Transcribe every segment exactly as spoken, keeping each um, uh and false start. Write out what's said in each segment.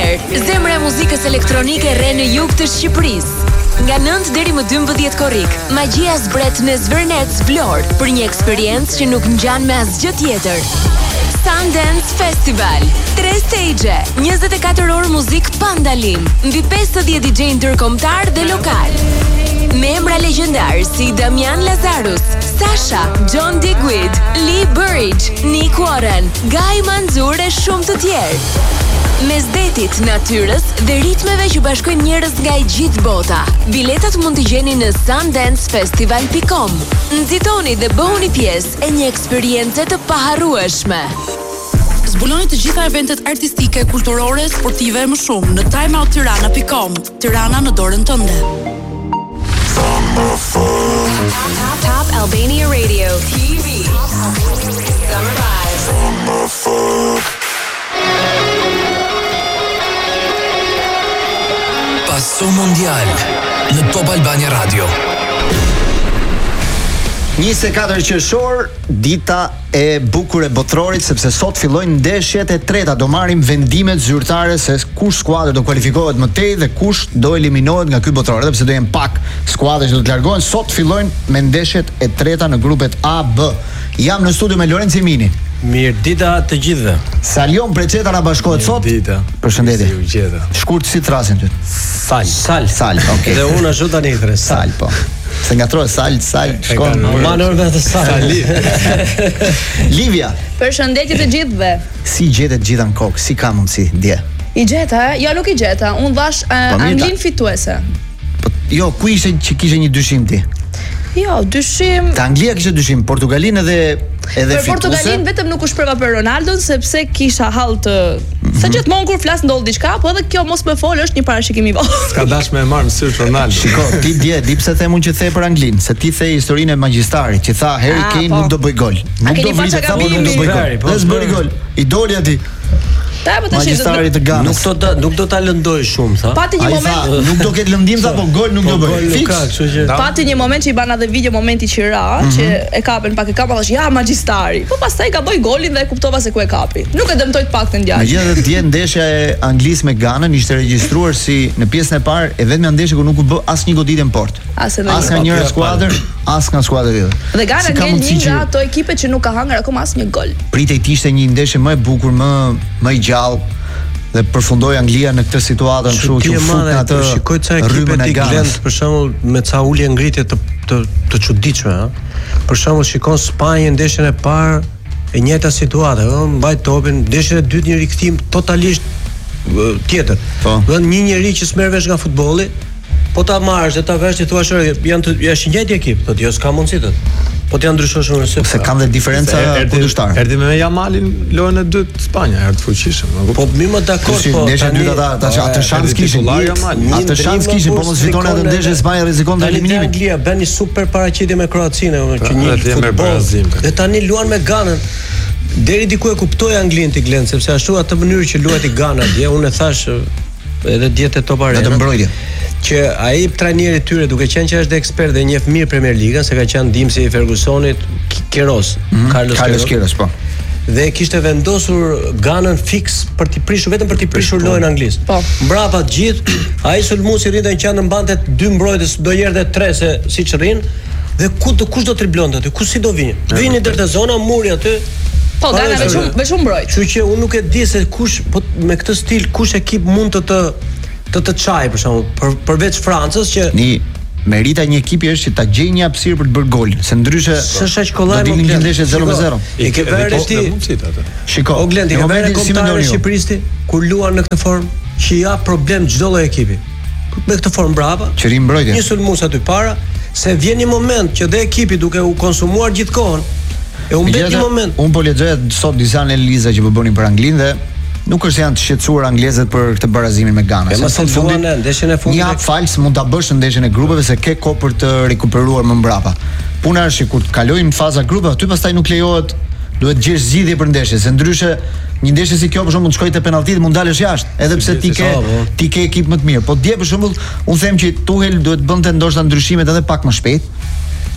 tjetër, zemra e muzikës elektronike rre në jug të Shqipërisë. Nga nëntë deri më dymbëdhjetë korrik, magjia zbret në Zvërnec Vlorë për një eksperiencë që nuk ngjan me asgjë tjetër. Sundance Festival, tre stage, njëzet e katër orë muzik pa ndalim, mbi pesëdhjetë D J ndërkombëtar dhe lokal. Me emra legjendar si Damian Lazarus, Sasha, John Digweed, Lee Burridge, Nick Warren, Guy Manzur e shumë të tjerë. Mes detit, natyrës dhe ritmeve që bashkojnë njerëz nga e gjithë bota. Biletat mund t'i gjeni në sundance festival dot com. Nxitoni dhe bëhuni pjesë e një eksperience të paharrueshme. Zbuloni të gjitha eventet artistike, kulturore, sportive e më shumë në timeout tirana dot com. Tirana në dorën tënde. Top, Top Albania Radio T V Summer Vibes. Passo Mondial në Top Albania Radio. njëzet e katër qershor, dita e bukur e botrorit, sepse sot fillojnë ndeshjet e treta, do marrim vendimet zyrtare se kush skuadër do kualifikohet më tej dhe kush do eliminohet nga ky botror, edhe pse do jenë pak skuadra që do të largohen. Sot fillojnë me ndeshjet e treta në grupet A, B. Jam në studio me Lorenzo Mini. Mirë dita të gjithëve. Salion Preceta na bashkohet sot. Dita. Përshëndetje. Si u gjeta. Shkurt si trasin ty. Sal. Sal. Sal, okay. Dhe unë ashtu tani i thres. Sal, po. Se ngatroj sal, sal, shkon. Ma në orë të sal. Livia. Përshëndetje të gjithëve. Si gjetet gjitha në kokë? Si ka mundsi dje? I gjeta, jo nuk i gjeta. Unë dhash uh, Anglin fituese. Po jo, ku ishte që kishe një dyshim ti? Jo, dyshim. Te Anglia kishte dyshim, Portugalinë edhe edhe për Portugalin vetëm nuk u shpreva për Ronaldon sepse kisha hall të mm-hmm. se gjithmonë kur flas ndodh diçka, po edhe kjo mos më fol është një parashikim i vogël. Ka dash me marr në syr Ronaldo. Shiko, ti dje, di pse them unë që the për Anglin, se ti the historinë e magjistarit, që tha Harry Kane nuk do bëj gol. Nuk do vritet, tha po nuk do bëj gol. Dhe s'bëri gol. I doli aty. Ta po tash Magjistari të Ganës. Nuk do ta nuk do ta lëndoj shumë, tha. Pati një moment, tha, nuk do ketë lëndim tha, po gol nuk do bëj. Fiks. Pati një moment që i bana edhe video momenti që ra, mm-hmm. që e kapën pak e kapa thash ja Magjistari. Po pastaj gaboi golin dhe e kuptova se ku e kapi. Nuk e dëmtoi të paktën djalin. Megjithatë dje ndeshja e Anglisë me Ganën ishte regjistruar si në pjesën e parë e vetmja ndeshje ku nuk u bë asnjë goditje në port. As nga njëra skuadër, as nga skuadra tjetër. Dhe Gana ngel një nga ato ekipe që nuk ka hëngur akoma asnjë gol. Pritej të ishte një ndeshje më e bukur, më më i gjallë. Dhe përfundoi Anglia në këtë situatë kështu që u fut në atë. Shikoj ca ekipe të Glend për shembull me ca ulje ngritje të të të çuditshme, ëh. Për shembull shikon Spanjë ndeshjen e parë e njëjta situatë, ëh, mbaj topin, ndeshjen e dytë një rikthim totalisht tjetër. Do një njerëz që s'merr vesh nga futbolli, po ta marrësh dhe ta vesh ti thua janë të është njëjtë ekip, thotë jo s'ka mundësi të. Po ti ndryshon shumë se se kanë dhe diferenca kundërshtar. Erdhi me Yamalin lojën e dytë Spanja, erdhi fuqishëm. Po më më dakord, po ndeshja e dytë ata atë shans kishin. Atë shans kishin, po mos fiton edhe ndeshjen Spanja rrezikon eliminimin. Anglia bën një super paraqitje me Kroacinë, që një futboll. Dhe tani luan me Ganën. Deri diku e kuptoi Anglinë ti Glen, sepse ashtu atë mënyrë që luajti Gana dje, unë e thash edhe dietë Top Arena. Atë mbrojtje. Që ai trajneri i tyre duke qenë që është ekspert dhe njeh mirë Premier Ligën, se ka qenë ndihmësi i Fergusonit, Queiroz, mm-hmm. Carlos Carlos Queiroz, po. Dhe kishte vendosur Ganën fiks për t'i prishur vetëm për t'i prishur lojën anglisë. Po. Mbrapa të gjithë, ai sulmuesi rrinte në qendër mbante dy mbrojtës, do jerdhe tre se siç rrin, dhe ku do kush do triblonte aty, kush si do vinë. Vini deri te zona muri aty. Po Gana me shumë me shumë mbrojtës. Kështu që unë nuk e di se kush, po me këtë stil kush ekip mund të të të të çaj për shembull, për përveç Francës që ni merita një ekipi është që ta gjejë një hapësirë për të bërë gol, se ndryshe s'është aq kollaj më një ndeshje zero me zero. I ke vënë ti. Shiko, o Glendi, ke vënë kombëtarë shqipëristi kur luan në këtë formë që ja problem çdo lloj ekipi. Me këtë formë brava, që ri mbrojtje. Një sulmues aty para, se vjen një moment që dhe ekipi duke u konsumuar gjithkohon, e u mbet një moment. Un po lexoja sot disa analiza që po bënin për Anglinë dhe nuk është se janë të shqetësuar anglezët për këtë barazimin me Ganën. Se në fundit ndeshjen e fundit një hap fals mund ta bësh në ndeshjen e grupeve se ke kohë për të rikuperuar më mbrapa. Puna është kur të kalojnë në faza grupeve, aty pastaj nuk lejohet, duhet gjesh zgjidhje për ndeshje, se ndryshe një ndeshje si kjo për shembull mund të shkojë te penalltit, mund dalësh jashtë, edhe pse ti ke ti ke ekip më të mirë. Po dje për shembull, un them që Tuchel duhet bënte ndoshta ndryshimet edhe pak më shpejt.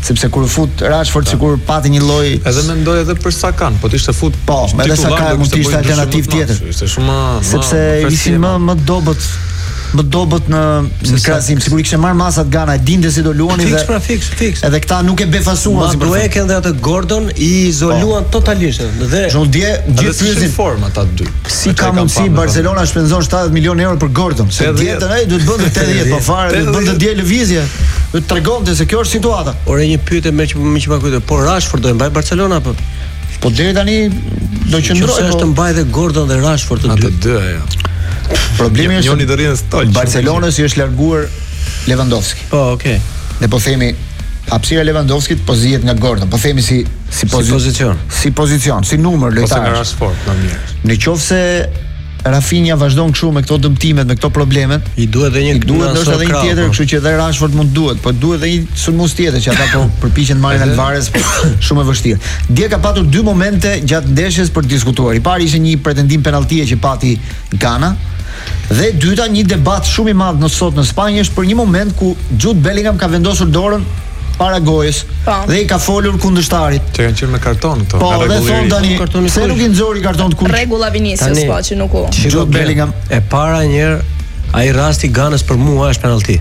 sepse kur fut Rashford sikur pati një lloj edhe mendoj edhe për Sakan, po të ishte fut po, edhe Sakan mund të ishte alternativë tjetër. Ishte shumë sepse ishin më më dobët më dobët në në krahasim, sigurisht kishte marr masat Gana, e dinte si do luanin dhe fix, fix, fix. Edhe këta nuk e befasuan si për Dueken dhe atë Gordon i izoluan totalisht. Dhe John dje gjithë pyesin forma ata dy. Si ka mundësi Barcelona shpenzon shtatëdhjetë milionë euro për Gordon? Se dietën ai duhet bënte tetëdhjetë, po fare duhet bënte dje lëvizje. Do të tregonte se kjo është situata. Ore një pyetje më që më që pa kujtë, po Rashford do e mbaj Barcelona apo? Po deri tani do qëndrojë. Nëse është mbaj dhe Gordon dhe Rashford të dy. Atë dy ajo. Problemi është njëri do rrinë stol. Barcelonës i është larguar Lewandowski. Po, okay. Ne po themi hapësira Lewandowskit po zihet nga Gordon. Po themi si si, pozi si pozicion, si pozicion, si numër lojtar. Ose nga Rashford, më mirë. Në qoftë se Rafinha vazhdon kështu me këto dëmtimet, me këto problemet, i duhet edhe një i duhet ndoshta edhe një tjetër, kështu që edhe Rashford mund duhet, po duhet edhe një sulmues tjetër që ata po përpiqen të marrin Alvarez, po shumë e vështirë. Dje ka patur dy momente gjatë ndeshjes për të diskutuar. I pari ishte një pretendim penaltie që pati Gana, dhe dyta një debat shumë i madh në sot në Spanjë është për një moment ku Jude Bellingham ka vendosur dorën para gojës dhe i ka folur kundërshtarit. Që kanë qenë me karton këto. Po, dhe thon tani, pse nuk i nxori karton të kuq? Rregulla Vinicius po që nuk u. Jude Bellingham e para një herë ai rasti Ganës për mua është penalti.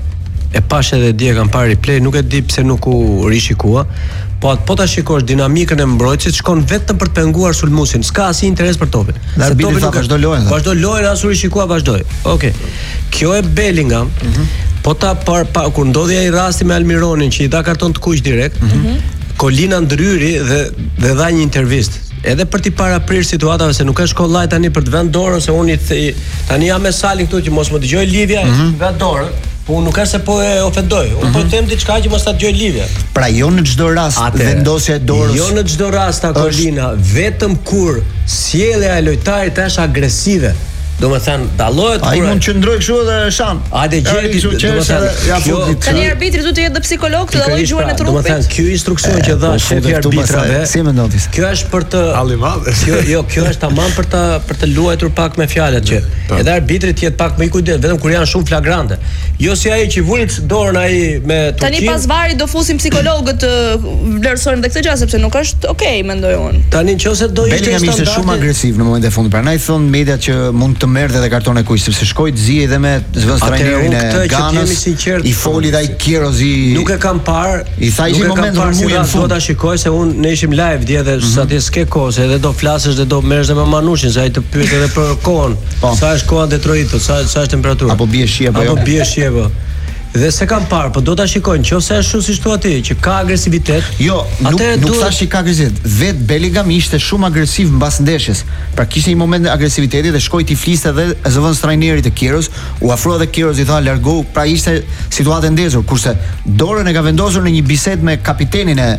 E pash edhe dje kam parë replay, nuk e di pse nuk u rishikua. Po atë po ta shikosh dinamikën e mbrojtësit shkon vetëm për të penguar sulmuesin, s'ka asnjë interes për topin. Se topi nuk vazhdo lojën. Vazhdo lojën, as u rishikua, vazhdoi. Okej. Kjo e Bellingham, mm -hmm. po ta par, pa, kur ndodhi ai rasti me Almironin që i dha karton të kuq direkt, mm -hmm. Kolina ndryri dhe dhe dha një intervistë. Edhe për t'i paraprir situatave se nuk ka shkollaj tani për të vënë dorën se unë i tani jam me Salin këtu që mos më dëgjoj Livia, mm -hmm. vë dorën. Po unë nuk është se po e ofendoj, unë mm -hmm. po them diçka që mos ta dëgjoj Livia. Pra jo në çdo rast vendosja e dorës. Jo në çdo rast ta Kolina, vetëm kur sjellja e lojtarit është agresive. Do më thënë, dallohet kur ai mund të qëndroj kështu edhe shan. Hajde gjeti, do më thënë, ja futi. Tani arbitri duhet të jetë psikolog të dallojë gjuhën e trupit. Do më thënë, ky instruksion që dha shefi arbitrave. Si mendon ti? Kjo është për të halli madh. Kjo jo, kjo është tamam për të për të luajtur pak me fjalët që edhe arbitri të jetë pak më i kujdes, vetëm kur janë shumë flagrante. Jo si ai që vurit dorën ai me Turqin. Tani pas varit do fusim psikologët të vlerësojnë edhe këtë gjë sepse nuk është okay, mendoj unë. Tani nëse do ishte standardi. Ishte shumë agresiv në momentin e fundit. Prandaj thon mediat që mund të merrte edhe karton e kuq sepse shkoi të zi edhe me zvendës trajnerin e Ganës. I foli dhe ai Kirozi. Nuk e kam parë. I tha ishin moment rrëmujë në fund. Do ta shikoj se unë ne ishim live dje dhe sa ti s'ke kohë se edhe do flasësh dhe do merresh me Manushin se ai të pyet edhe për kohën. Sa është koha Detroitit, sa sa është temperatura? Apo bie shi apo jo? Apo bie shi apo. Dhe se kam parë, po do ta shikoj, nëse është kështu siç thua ti, që ka agresivitet. Jo, nuk nuk thash që ka agresivitet. Vet Bellingham ishte shumë agresiv mbas ndeshjes. Pra kishte një moment agresiviteti dhe shkoi ti fliste edhe zëvendës trajnerit të Kiros, u afroi edhe Kiros i tha largo, pra ishte situatë ndezur, kurse dorën e ka vendosur në një bisedë me kapitenin e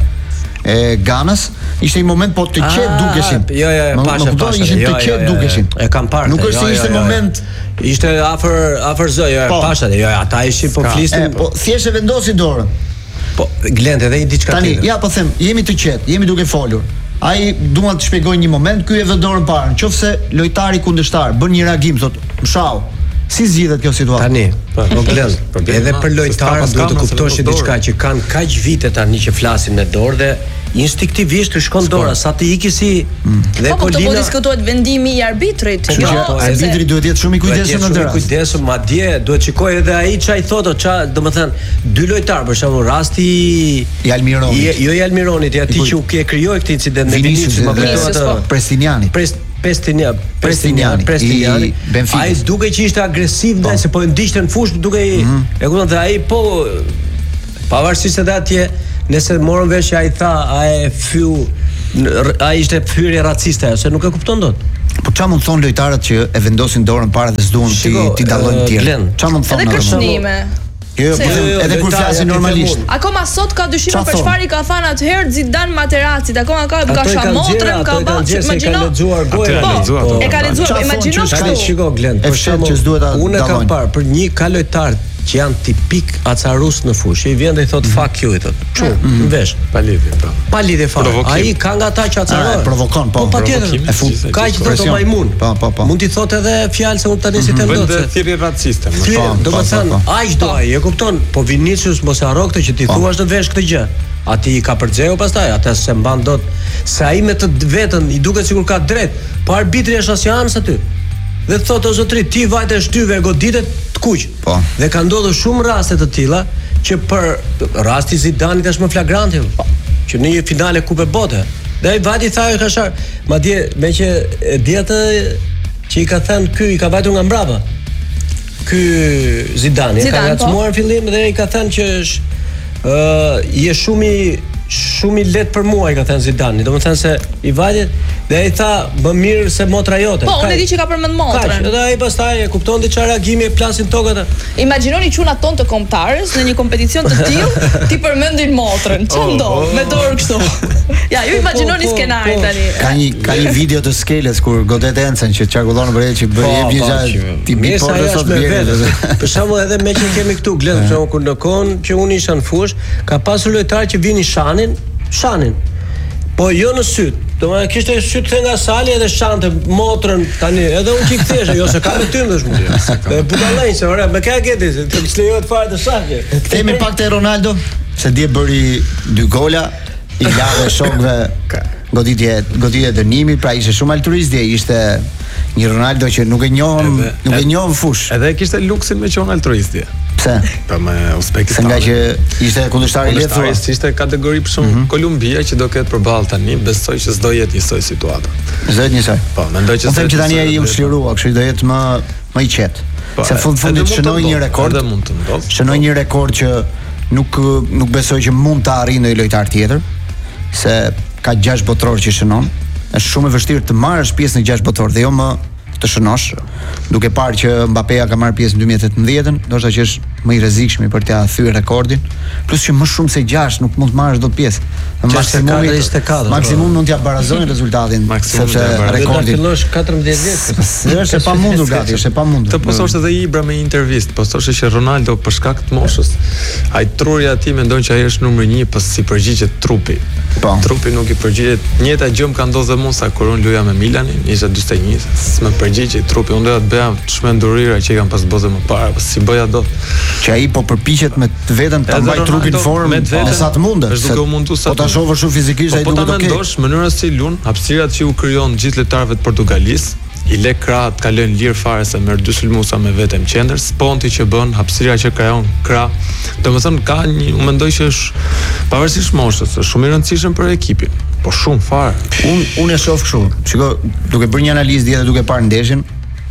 e Ganës, ishte një moment po të qetë dukeshin. Jo, jo, pasha, pasha. Ishin të qetë dukeshin. E kam parë. Nuk është se ishte moment ishte afër afër zë, jo, pasha, jo, ata ishin po flisnin. Po thjesht e vendosi dorën. Po Glend edhe një diçka tjetër. Tani, ja po them, jemi të qetë, jemi duke folur. Ai dua të shpjegoj një moment, ky e vë dorën parë. Nëse lojtari kundërshtar bën një reagim, thotë, "Mshau, si zgjidhet kjo situatë?" Tani, po Glend, edhe për lojtarët duhet të kuptosh diçka që kanë kaq vite tani që flasin me dorë dhe instinktivisht të shkon dora sa të iki si dhe po, Kolina. Po po diskutohet vendimi i arbitrit. Jo, arbitri duhet të jetë shumë i kujdesshëm në rast. Kujdesshëm, madje duhet shikoj edhe ai çai thotë, ça, domethënë, dy lojtar për shembull rasti i Almironit. Jo i Almironit, i atij që u ke krijoi këtë incident me Vinicius, më kujtohet atë Prestiniani. Pestiniani, Prestiniani, Prestiniani. Ai duke që ishte agresiv ndaj se po e ndiqte në fushë, duke i e kupton se ai po pavarësisht se atje nëse morën vesh ai tha, ai fyu, ai ishte fyrje raciste, se nuk e kupton dot. Po çfarë mund thon lojtarët që e vendosin dorën para dhe s'duan ti ti dallojnë të tjerë? Çfarë mund thon? Edhe kërcënime. Jo, po edhe kur flasin normalisht. Akoma sot ka dyshime për çfarë i ka thënë atëherë Zidane Materazzi, akoma ka ka shamotrën, ka bërë, imagjino. E ka lexuar, imagjino kështu. Shiko Glen, për shembull, unë kam parë për një ka lojtar që janë tipik acarus në fushë. I vjen dhe i thot fuck you i thot. Çu, në vesh, pa lidhje, po. Pa lidhje fare. Ai ka nga ata që acarojnë. Provokon, po. Po patjetër. E fut. Ka që thotë majmun. Po, po, po. Mund t'i thotë edhe fjalë se unë tani si them dot. Vetë thirrje raciste, më thon. Domethënë, aq do ai, e kupton? Po Vinicius mos e harro këtë që ti thuash në vesh këtë gjë. Ati i ka përxeu pastaj, atë se mban dot se ai me të vetën i duket sikur ka drejt, po arbitri është asians aty. Dhe thotë o zotri, ti vajte shtyve goditet të kuq. Po. Dhe ka ndodhur shumë raste të tilla që për rasti Zidanit është më flagranti, që në një finale Kupe Bote. Dhe ai vajti tha e kashar, madje me që e di atë që i ka thënë ky i ka vajtur nga mbrapa. Ky Zidani ka ngacmuar në fillim dhe i ka thënë që është ë je shumë i shumë i lehtë për mua, i ka thënë Zidani. Domethënë se i vajtet dhe ai tha më mirë se motra jote. Po, unë e di që ka përmend motrën. Edhe ai pastaj e kuptonte çfarë reagimi e plasin tokën. Imagjinoni çuna ton të kombëtarës në një kompeticion të tillë, ti përmendin motrën. Ç'o ndodh me dorë kështu? Ja, ju imagjinoni skenarin tani. Ka një ka një video të skeles kur godet Encen që çarkullon për që bëj jep një gjë ti mi por sot vjen. Për shembull edhe me që kemi këtu Glen, për shembull kur në kohën që unë isha në fush, ka pasur lojtarë që vinin shanin, shanin. Po jo në syt. Domethënë kishte syt kthe nga sali edhe shante motrën tani, edhe unë që kthesha, jo se ka me tym dash mua. E budallaj se ora, më ka gjetë, të lejohet fare të shahje. Themi pak te Ronaldo, se dje bëri dy gola, i larë shokëve goditje goditje dënimit, pra ishte shumë altruist dje, ishte një Ronaldo që nuk e njohëm, nuk e njohëm fush. Edhe kishte luksin me qenë altruist dje. Pse? Po me Uzbekistan. Se nga që ishte kundërshtari i lehtë. Ishte kategori për shumë mm -hmm. Kolumbia që do ketë përballë tani, besoj që s'do jetë njësoj situata. S'do jetë njësoj. Po, mendoj që s'do jetë. Po tani ai u shlirua, kështu do jetë më më i qetë. Se fund fundit shënoi një rekord. Edhe mund të ndodhë. Shënoi një rekord që nuk nuk besoj që mund ta arrijë ndonjë lojtar tjetër, se ka gjashtë botror që shënon. Është shumë e vështirë të marrësh pjesë në gjashtë botror dhe jo më të shënosh, duke parë që Mbappéja ka marrë pjesë në dy mijë e tetëmbëdhjetë, ndoshta që është më i rrezikshëm për t'ia thyer rekordin, plus që më shumë se gjashtë nuk mund të marrësh dot pjesë. Në maksimumi maksimum mund t'ia barazojnë rezultatin, sepse rekordi fillosh katërmbëdhjetë vjet. Është e pamundur gati, është e pamundur. Të pososh edhe Ibra me intervistë, pososh që Ronaldo për shkak të moshës, ai truri aty mendon që ai është numri një, pas si përgjigjet trupi. Po. Trupi nuk i përgjigjet. Njëta gjë më ka ndodhur dhe mua sa kur unë luja me Milanin, isha dyzet e një, s'më përgjigjej trupi, unë doja të bëja çmendurira që i kanë pas botën më parë, po si bëja dot. Që ai po përpiqet me të vetën ta mbajë trupin në formë me sa të mundet. Është duke u munduar sa. Po ta shohësh shumë fizikisht ai duket okay. Po ta okay. mendosh mënyra si lun, hapësirat që u krijon gjithë lojtarëve të Portugalisë, i le krah të kalojnë lirë fare se merr dy sulmuesa me vetëm qendër, sponti që bën, hapësira që krijon krah. Domethënë ka një, unë mendoj që është pavarësisht moshës, është shumë i rëndësishëm për ekipin. Po shumë fare. Unë unë e shoh kështu. Shikoj, duke bërë një analizë dje dhe duke parë ndeshjen,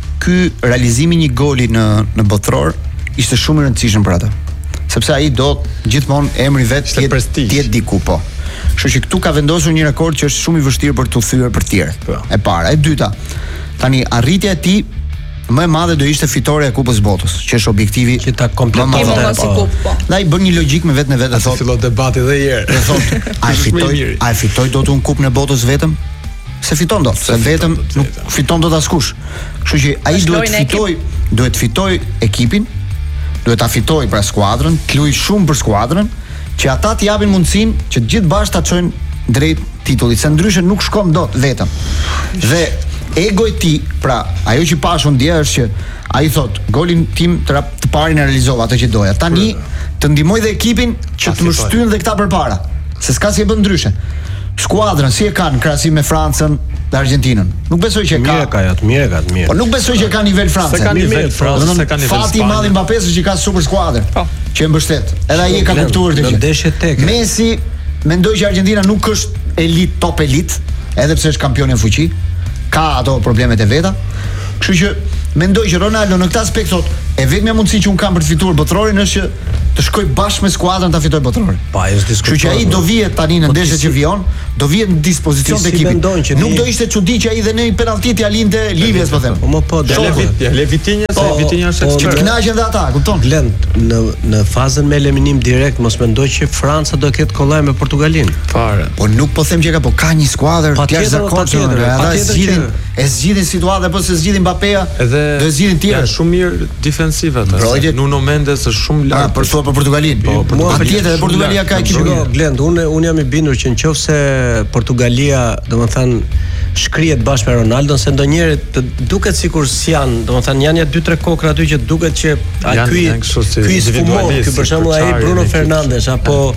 ky realizimi një goli në në botror ishte shumë i rëndësishëm për atë. Sepse ai do gjithmonë emri vet të jetë diku po. Kështu që këtu ka vendosur një rekord që është shumë i vështirë për t'u thyer për të tjerë. E para, e dyta. Tani arritja e tij më e madhe do ishte fitoria e Kupës Botës, që është objektivi që ta kompletonte si kupë. Po. Dhe ai bën një logjik me vetën e vet dhe thotë, fillon debati edhe një herë. Dhe thotë, a fitoj, a fitoj dot un Kupën e Botës vetëm? Se fiton dot, se vetëm nuk fiton dot askush. Kështu që ai duhet fitoj, duhet fitoj ekipin, duhet ta fitoj pra skuadrën, të luajë shumë për skuadrën, që ata të japin mundësinë që të gjithë bashkë ta çojnë drejt titullit, se ndryshe nuk shkon dot vetëm. Dhe ego i tij, pra, ajo që pashun dje është që ai thot, golin tim të, të parin e realizova atë që doja. Tani të ndihmoj dhe ekipin që të më shtyjnë dhe këta përpara, se s'ka si e bën ndryshe. Skuadrën si e kanë krahasim me Francën dhe Argjentinën. Nuk besoj që e ka. Mirë ka, ja, të mirë ka, të mirë. Po nuk besoj që ka nivel Francë. Se ka nivel Francë, se ka nivel Spanja. Fati i madh i Mbappés është që ka super skuadër. Po. Që e mbështet. Edhe ai e ka kuptuar të gjë. Messi mendoj që Argjentina nuk është elit top elit, edhe pse është kampion në fuqi. Ka ato problemet e veta. Kështu që mendoj që Ronaldo në këtë aspekt thotë, e vetmja mundësi që un kam për të fituar botrorin është që të shkoj bashkë me skuadrën ta fitoj botrorin. Pa, është diskutuar. Kështu që ai do vihet tani në ndeshjet që vijnë, do vihet në dispozicion të ekipit. Nuk do ishte çudi që ai dhe në penallti t'ia linte Livias, po them. Po po, le Vitinha, se Vitinha është ekspert. Të kënaqen dhe ata, kupton? Glen, në në fazën me eliminim direkt mos mendoj që Franca do ketë kollaj me Portugalin. Fare. Po nuk po them që ka, po ka një skuadër të jashtëzakonshme, ata zgjidhin, e zgjidhin situatën, po se zgjidhin Mbappéja, do zgjidhin tjerë. Është shumë mirë defensive ata. Nuno Mendes është shumë lart. Për për Portugalin. Po, patjetër e Portugalia ka ekip. Glend, unë unë jam i bindur që nëse Portugalia, domethënë, shkrihet bashkë me Ronaldon, se ndonjëherë të duket sikur s'janë, domethënë janë ja dy tre kokra aty që duket që ai ky ky sfumon, ky për shembull ai Bruno Fernandes apo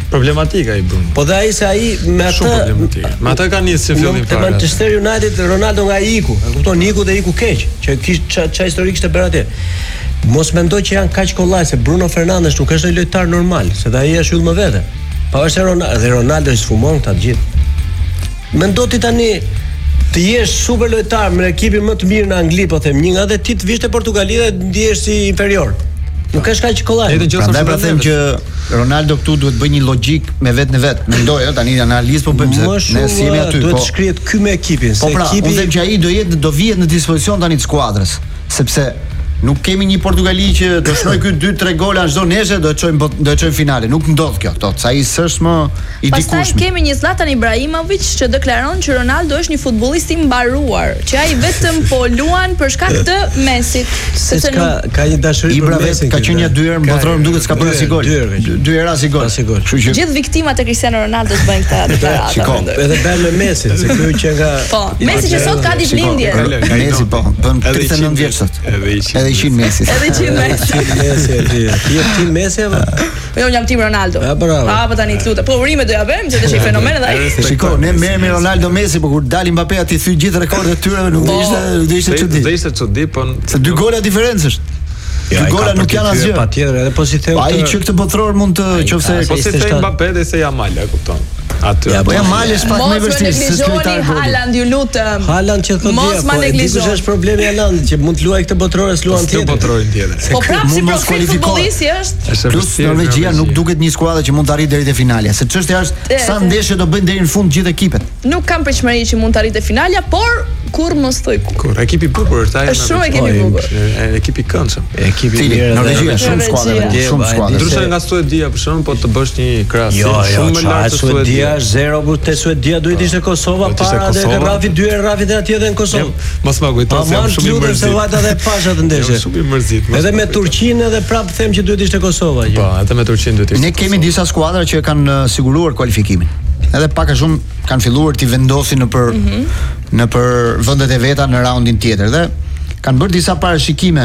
problematika i Bruno. Po dhe ai se ai me atë shumë problematika. Me atë ka nisë si fillim fare. Manchester United Ronaldo nga iku, e kupton, iku dhe iku keq, që kishte ç'a histori kishte bërë atje. Mos mendoj që janë kaq kollaj se Bruno Fernandes nuk është një lojtar normal, se ai është yll më vete. Pavarësisht se Ronaldo dhe Ronaldo i sfumon këta të gjithë. Mendo ti tani të jesh super lojtar me ekipin më të mirë në Angli, po them, një nga dhe ti të vish te Portugali dhe ndihesh si inferior. Nuk është kaq kollaj. Prandaj pra them që Ronaldo këtu duhet bëj një logjik me vetë në vetë. Mendoj, ëh, tani analizë po bëjmë se ne si jemi aty, po. Duhet shkrihet ky me ekipin, se pra, ekipi. Po them që ai do jetë do vihet në dispozicion tani të skuadrës, sepse nuk kemi një Portugali që do shnoj ky dy tre gola çdo nesër do të çojmë do të çojmë finale. Nuk ndodh kjo, thot, sa ai s'është më i dikush. Pastaj kemi një Zlatan Ibrahimovic që deklaron që Ronaldo është një futbollist i mbaruar, që ai vetëm po luan për shkak të Messit, sepse ka ka një dashuri për Messin. Ka qenë një dyer mbotror, më duket s'ka bërë as gol. Dy herë as gol. Kështu që gjithë viktimat e Cristiano Ronaldos bëjnë këtë deklaratë. Shikoj, edhe bën me Messin, se ky që nga Po, Messi që sot ka ditëlindje. Messi po, bën tridhjetë e nëntë vjeç sot. Edhe i qin Messi. Edhe i qin Messi. Messi e di. Ti je tim Messi apo? Jo, jam tim Ronaldo. Ja, bravo. Ah, po tani të lutem. Po urime do ja bëjmë, se është një fenomen edhe ai. Shikoj, ne merremi Ronaldo Messi, por kur dali Mbappé aty thy gjithë rekordet e tyre nuk do ishte do ishte çudi. Do ishte çudi, po se dy gola diferencë është. Dy gola nuk janë asgjë. Patjetër, edhe po si theu. Ai që këtë botror mund të qofse po si thej Mbappé dhe se Yamal, e kupton. Aty. Ja, po Yamal është pak më i vështirë se lojtari Haaland, ju lutem. Haaland që thotë mos ma neglizhoj. Kush është problemi i Haalandit që mund të luajë këtë botror as luan tjetër. Këtë botrorin tjetër. Po prapë si profil futbollisti është. Plus Norvegjia nuk duket një skuadër që mund të arrijë deri te finalja. Se çështja është sa ndeshje do bëjnë deri në fund gjithë ekipet. Nuk kam pritshmëri që mund të arrijë te finalja, por kur mos thoj kur. Kur ekipi i bukur është ai. Është shumë ekipi i bukur. Ekipi i këndshëm. Ekipi i mirë. Norvegjia shumë skuadra, shumë skuadra. Ndryshe nga Suedia për shembull, po të bësh një krahasim jo, jo, shumë më lart se Suedia, zero kur te Suedia duhet ishte Kosova para dhe te Rafi dy herë Rafi dhe atje edhe në Kosovë. Mos ma kujto se jam shumë i mërzit. Se vajta dhe pasha të ndeshje. Shumë i mërzit. Edhe me Turqinë edhe prap them që duhet ishte Kosova. Po, edhe me Turqinë duhet ishte. Ne kemi disa skuadra që kanë siguruar kualifikimin. Edhe pak a shumë kanë filluar të vendosin në për mm -hmm. në për vendet e veta në raundin tjetër dhe kanë bërë disa parashikime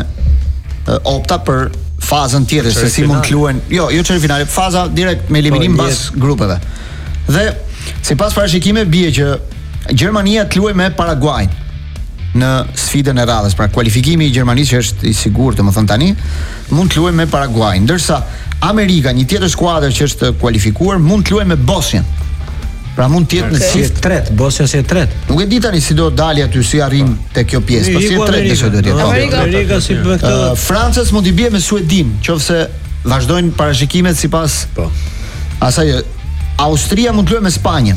opta për fazën tjetër se si mund të luajnë. Jo, jo çfarë finale, faza direkt me eliminim mbas grupeve. Dhe sipas parashikimeve bie që Gjermania të luajë me Paraguain në sfidën e radhës, pra kualifikimi i Gjermanisë që është i sigurt, domethënë tani, mund të luajë me Paraguain, ndërsa Amerika, një tjetër skuadër që është kualifikuar, mund të luajë me Bosnjën. Pra mund të jetë në si tret, Bosnia si tret. Nuk e di tani si do dali aty, si arrin te kjo pjesë, po si tret besoj do të jetë. Amerika, Amerika si bën këtë. Francës mund i bie me Suedin, qofse vazhdojnë parashikimet sipas po. Asaj Austria mund të luajë me Spanjën.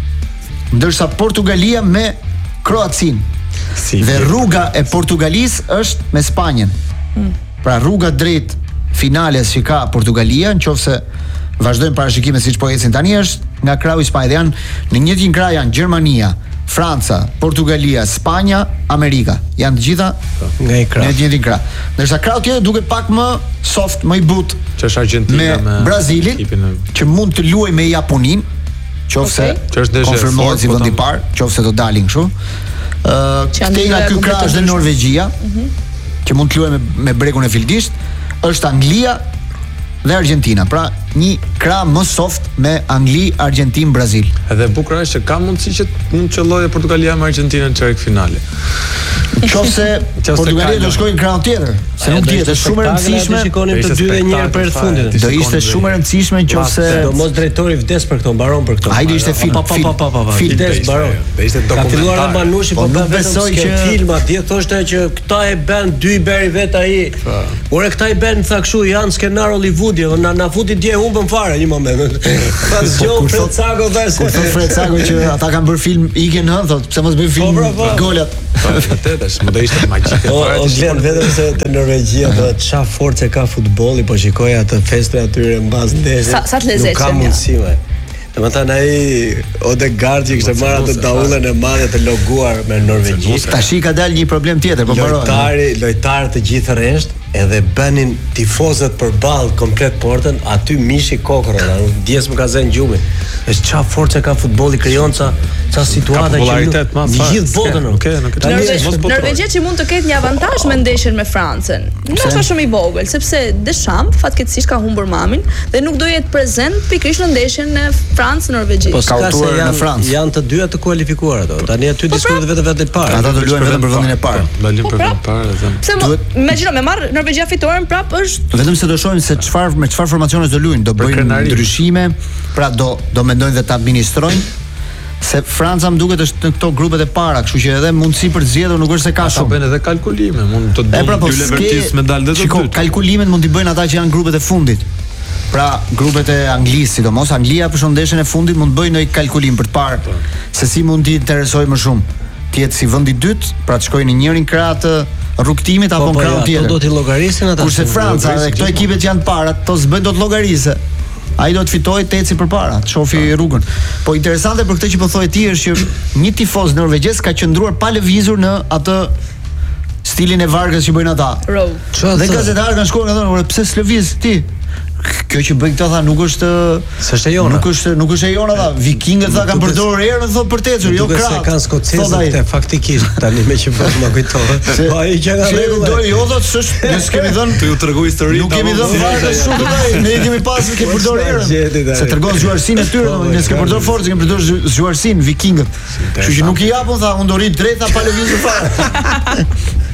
Ndërsa Portugalia me Kroacinë. Si, dhe rruga e Portugalisë është me Spanjën. Hmm. Pra rruga drejt finales që ka Portugalia, nëse vazhdojnë parashikimet siç po ecin tani, është nga krahu i Spanjës. Janë në një njëjtin krah janë Gjermania, Franca, Portugalia, Spanja, Amerika. Janë të gjitha nga një krah. Në një njëjtin krah. Ndërsa krahu tjetër duket pak më soft, më i butë, që është Argentina me, me Brazilin, që mund të luajë me Japoninë, qofse okay. konfirmohet si vendi i parë, qofse do dalin kështu. Ë, këtej nga ky krah është Norvegjia, mm -hmm. që mund të luajë me, me bregun e Fildisht, është Anglia dhe Argentina. Pra, një krah më soft me Angli, Argentinë, Brazil. Edhe bukur është që ka mundësi që mund të qellojë Portugalia me Argentinën në çerek finale. Qofse Portugalia do shkojnë në krahun tjetër, se nuk dihet, është shumë e rëndësishme. Shikonim të dy dhe një herë për fundit. Do ishte shumë e rëndësishme nëse do mos drejtori vdes për këto, mbaron për këto. Ai do ishte film, pa pa pa pa. Vdes mbaron. Do ishte dokumentar. Ka filluar Manushi, po besoj që filma, ti thoshte që këta e bën dy beri vet ai. Ore këta i bën tha kështu, janë skenar Hollywoodi, na na futi dje humbën fare një moment. Pas gjou Fred Sago vesh. Kur thon Fred Sago që ata kanë bërë film ikën hën, thotë, pse mos bëjmë film golat. Vërtet, më do ishte magjike. O glen vetëm se te Norvegjia do të çfarë forcë ka futbolli, po shikoj atë festën atyre mbas ndeshjes. Sa sa të lezetshme. Nuk ka mundësi më. Domethënë ai Odegaard që kishte marrë atë daullën e madhe të loguar me Norvegji. Tash ka dalë një problem tjetër, po mbaroj. Lojtari, lojtarë të gjithë rresht edhe bënin tifozët përballë komplet portën, aty mishi kokrona, dies më ka zënë gjumi. Është çfarë forcë ka futbolli, krijon ca ca situata që në gjithë botën. Okej, nuk e di. Norvegjia që mund të ketë një avantazh me ndeshjen me Francën. Ndoshta shumë i vogël, sepse Deschamps fatkeqësisht ka humbur mamin dhe nuk do jetë prezent pikërisht në ndeshjen e Francë-Norvegji. Po ka janë në Francë. Janë të dyja të kualifikuar ato. Tani aty diskutohet vetëm vetë e parë. Ata do luajnë vetëm për vendin e parë. Dalin për vendin e parë dhe. Pse imagjino me marr Norvegjia fitoren prap është vetëm se do shohim se çfarë me çfarë formacione do luajnë, do bëjnë ndryshime, pra do do mendojnë dhe ta administrojnë. Se Franca më duket është në këto grupet e para, kështu që edhe mundësi për zgjedhur nuk është se ka shumë. Ata bëjnë edhe kalkulime, mund të bëjnë dy Levertis medalë të dytë. Kalkulimet mund t'i bëjnë ata që janë grupet e fundit. Pra, grupet e Anglisë, sidomos Anglia për shëndeshjen e fundit mund të bëjë një kalkulim për të parë se si mund t'i interesojë më shumë. Të jetë si vendi i dytë, pra të shkojnë në njërin krah të rrugtimit apo në krahun tjetër. Do t'i llogarisin ata. Kurse Franca dhe këto ekipet që janë para, to s'bëjnë dot llogarisë. Ai do të fitojë të eci përpara, të shofi rrugën. Po interesante për këtë që po thoje ti është që një tifoz norvegjez ka qëndruar pa lëvizur në atë stilin e vargës që bëjnë ata. Dhe gazetarët kanë shkuar nga thonë, pse s'lëviz ti? Kjo që bëj këta tha nuk është s'është e jona. Nuk është nuk është e jona tha. Vikingët tha kanë përdorur erën thotë për tecur, jo krah. Se kanë skocezët faktikisht tani me që bëhet më kujtohet. Po ai që ka rregull. Do jo thotë s'është, ne s'kemi dhënë të ju tregoj histori. Nuk kemi dhënë vargës shumë të ne kemi pasur që përdor erën. Se tregon zgjuarsinë e tyre, ne s'kemë përdor forcë, kemi përdor zgjuarsinë vikingët. Kështu që nuk i japun tha, unë do ri drejta pa lëvizur fare.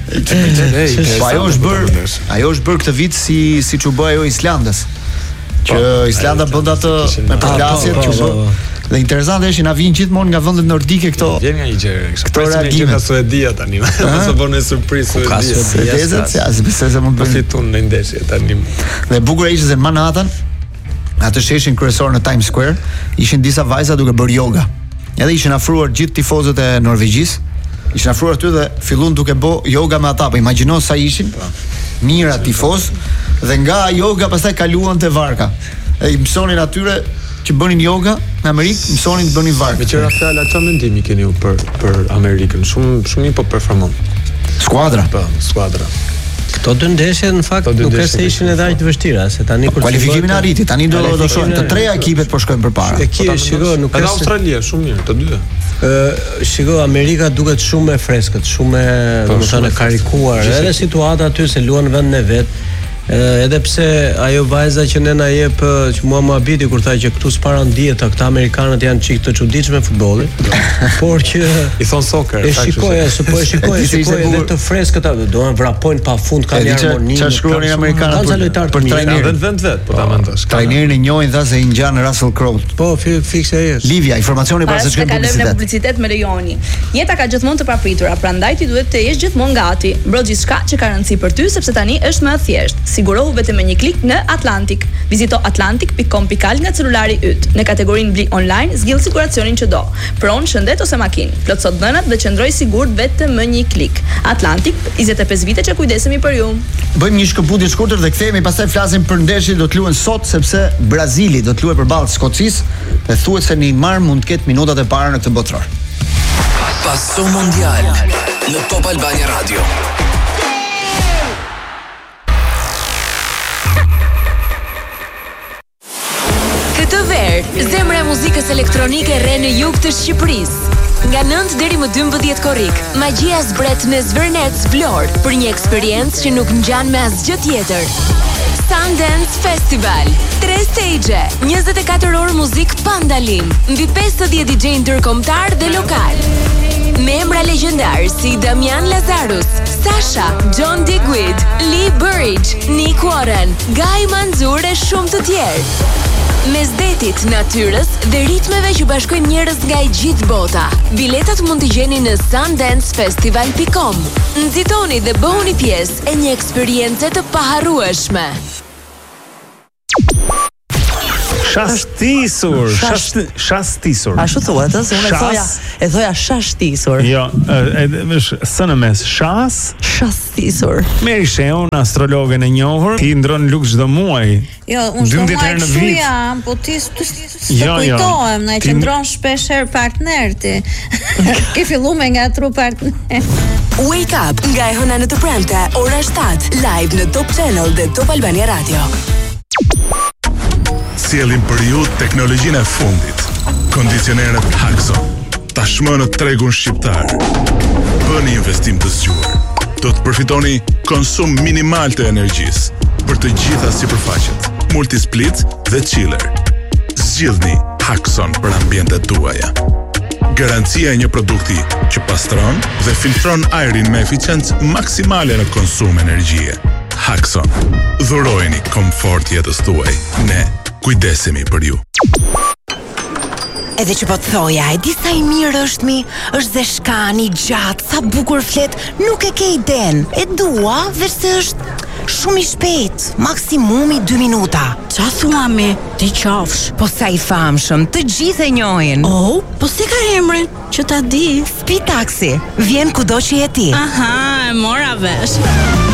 Po ajo është bër, ajo është bër këtë vit si siç u bë ajo Islandës. Që Islanda bën atë me përplasje që bë. Dhe interesante është që na vijnë gjithmonë nga vendet nordike këto. Vjen nga një gjë. Këto reagime nga Suedia tani. Sa bën një surprizë Suedia. Suedezët, ja, besoj se mund të fitun në ndeshje tani. Dhe bukur ishte se në Manhattan, atë sheshin kryesor në Times Square, ishin disa vajza duke bërë yoga. Edhe ishin afruar gjithë tifozët e Norvegjisë. Ishin afruar aty dhe filluan duke bë yoga me ata. Po imagjino sa ishin mijëra tifoz dhe nga yoga pastaj kaluan te varka. E i mësonin atyre që bënin yoga në Amerikë, mësonin të bënin varka. Me qëra fjala, çfarë mendimi keni ju për për Amerikën? Shumë shumë po performon. Skuadra. Po, skuadra. Këto dy ndeshje në fakt nuk është se ishin edhe aq të vështira, se tani kur kualifikimin arriti, tani do do shohim të treja ekipet po shkojnë përpara. Ekipet shiko, nuk është Australia shumë mirë, të dy. Ë, shiko, Amerika duket shumë e freskët, shumë e, domethënë, karikuar, edhe situata aty se luan në vendin e vet. Edhe pse ajo vajza që ne na jep që mua më habiti kur tha që këtu s'para ndihet, këta amerikanët janë çik të çuditshëm futbolli, por që i thon soccer. E shikoja, se po e shikoja, shikoja edhe të freskët atë, doan vrapojnë pafund, kanë harmoni. Çfarë shkruanin amerikanët për trajnerin vend vend vet, po ta mendosh. Trajnerin e njohin tha se i ngjan Russell Crowe. Po fikse ai është. Livia, informacioni para se shkojmë në publicitet. publicitet me lejoni. Jeta ka gjithmonë të papritura, prandaj ti duhet të jesh gjithmonë gati. Mbro gjithçka që ka rëndësi për ty sepse tani është më e thjeshtë. Sigurohu vetëm me një klik në Atlantic. Vizito atlantic dot com dot al nga celulari yt. Në kategorinë bli online, zgjidh siguracionin që do. Pron, shëndet ose makinë. Plotso dhënat dhe qëndroj sigurt vetëm me një klik. Atlantic, njëzet e pesë vite që kujdesemi për ju. Bëjmë një shkëputje shkurtër dhe kthehemi, pastaj flasim për ndeshjen do të luhen sot sepse Brazili do të luajë përballë Skocisë dhe thuhet se Neymar mund të ketë minutat e para në këtë botror. Passo Mondial në Top Albania Radio. Këtë verë, zemra e muzikës elektronike rre në jug të Shqipërisë. Nga nëntë deri më dymbëdhjetë korrik, magjia zbret në Zvërnec Vlorë për një eksperiencë që nuk ngjan me asgjë tjetër. Sundance Festival, tre stage, njëzet e katër orë muzik pa ndalim, mbi pesëdhjetë D J ndërkombëtar dhe lokal. Me emra legjendar si Damian Lazarus, Sasha, John Digweed, Lee Burridge, Nick Warren, Guy Manzur e shumë të tjerë. Mes detit, natyrës dhe ritmeve që bashkojnë njerëz nga i gjithë bota. Biletat mund t'i gjeni në sundance festival dot com. Nxitoni dhe bëhuni pjesë e një eksperience të paharrueshme. Shastisur, shast, shastisur. Ashtu thuhet, ëh, se unë e thoja, e thoja shashtisur. Jo, është s në mes, shas, shastisur. Meri Sheun, astrologen e njohur, ti ndron lux çdo muaj. Jo, unë s'do muaj kështu jam, po ti s'të kujtohem, na e qëndron shpesh herë partner ti. Ke filluar me ngatru partner. Wake Up nga e hëna në të premte, ora shtatë, live në Top Channel dhe Top Albania Radio. Sjellim për ju teknologjinë e fundit. Kondicionerët Haxon. Tashmë në tregun shqiptar. Bëni investim të zgjuar. Do të përfitoni konsum minimal të energjisë për të gjitha sipërfaqet, multisplit dhe chiller. Zgjidhni Haxon për ambientet tuaja. Garancia e një produkti që pastron dhe filtron ajrin me eficiencë maksimale në konsum energjie. Haxon. Dhurojeni komfort jetës tuaj. Ne kujdesemi për ju. Edhe që po të thoja, e di sa i mirë është mi, është dhe shkani, gjatë, sa bukur flet, nuk e ke iden. E dua, veç se është shumë i shpejt, maksimumi dy minuta. Qa thua mi, ti qafsh? Po sa i famshëm, të gjithë e njohin. Oh, po si ka emrin, që ta di? Speed Taxi, vjen kudo që je ti. Aha, e mora vesh.